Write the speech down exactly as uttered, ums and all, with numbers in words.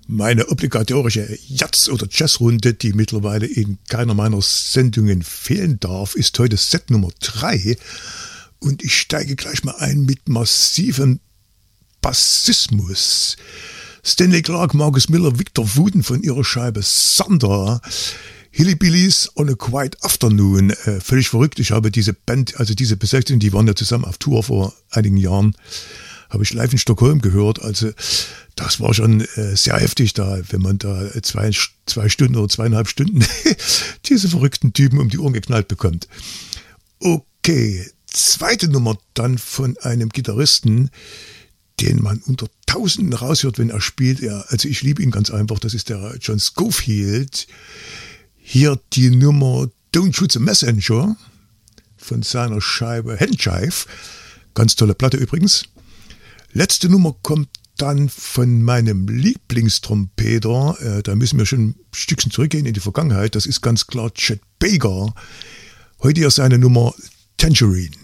Meine obligatorische Jazz- oder Jazzrunde, die mittlerweile in keiner meiner Sendungen fehlen darf, ist heute Set Nummer drei. Und ich steige gleich mal ein mit massivem Bassismus. Stanley Clarke, Marcus Miller, Victor Wooten von ihrer Scheibe Thunder, Hillbillies on a Quiet Afternoon. Äh, völlig verrückt. Ich habe diese Band, also diese Besetzung, die waren ja zusammen auf Tour vor einigen Jahren, habe ich live in Stockholm gehört. Also das war schon äh, sehr heftig da, wenn man da zwei, zwei Stunden oder zweieinhalb Stunden diese verrückten Typen um die Ohren geknallt bekommt. Okay, zweite Nummer dann von einem Gitarristen, den man unter Tausenden raushört, wenn er spielt. Er, also ich liebe ihn ganz einfach, das ist der John Scofield. Hier die Nummer Don't Shoot the Messenger von seiner Scheibe Handjive. Ganz tolle Platte übrigens. Letzte Nummer kommt dann von meinem Lieblingstrompeter. Äh, da müssen wir schon ein Stückchen zurückgehen in die Vergangenheit. Das ist ganz klar Chet Baker. Heute hier seine Nummer Tangerine.